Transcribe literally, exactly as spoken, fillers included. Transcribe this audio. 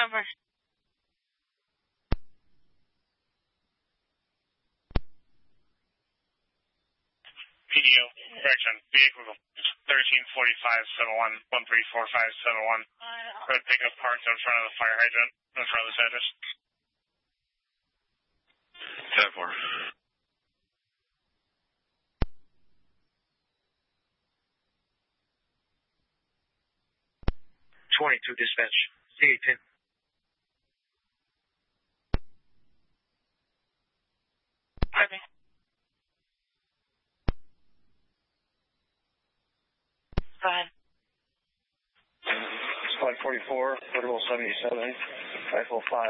number? P D O, correction, vehicle thirteen forty-five seven one, one three four five seven one. Red pickup parked in front of the fire hydrant, in front of this address. ten four. twenty-two dispatch, C eight ten. Pardon me. Go ahead. Squad forty-four, Portable seventy-seven, Rifle five.